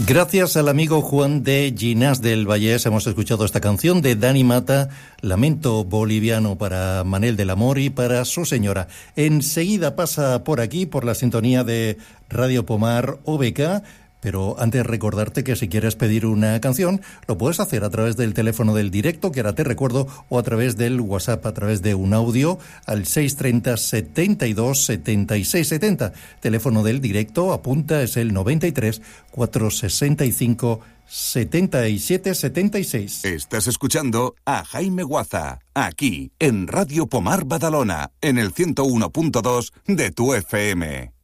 Gracias al amigo Juan de Ginás del Vallés hemos escuchado esta canción de Dani Mata, Lamento Boliviano, para Manel del Amor y para su señora. Enseguida pasa por aquí, por la sintonía de Radio Pomar OBK, pero antes recordarte que si quieres pedir una canción, lo puedes hacer a través del teléfono del directo, que ahora te recuerdo, o a través del WhatsApp, a través de un audio, al 630 72 76 70. Teléfono del directo, apunta, es el 93 465 77 76. Estás escuchando a Jaime Guaza, aquí, en Radio Pomar Badalona, en el 101.2 de tu FM.